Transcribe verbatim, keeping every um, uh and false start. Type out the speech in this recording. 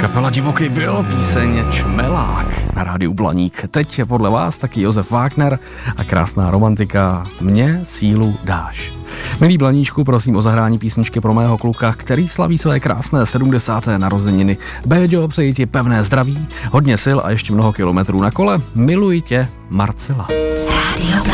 Kapela Divoký Bill, píseň Čmelák na rádiu Blaník. Teď je podle vás taky Josef Wagner a krásná romantika Mně sílu dáš. Milí Blaníčku, prosím o zahrání písničky pro mého kluka, který slaví své krásné sedmdesáté narozeniny. Béďo, přeji ti pevné zdraví, hodně sil a ještě mnoho kilometrů na kole. Miluji tě, Marcela. Radio